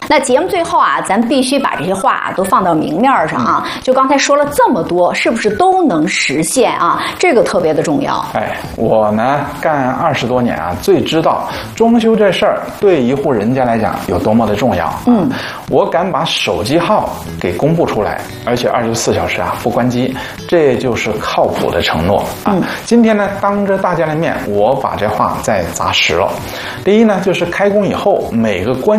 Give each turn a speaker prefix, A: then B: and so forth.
A: 那节目最后啊，咱必须把这些话都放到明面上啊。就刚才说了这么多，是不是都能实现啊？这个特别的重要。
B: 我呢干20多年啊，最知道装修这事儿对一户人家来讲有多么的重要。我敢把手机号给公布出来，而且24小时啊不关机，这就是靠谱的承诺啊。今天呢，当着大家的面，我把这话再砸实了。第一呢，就是开工以后每个关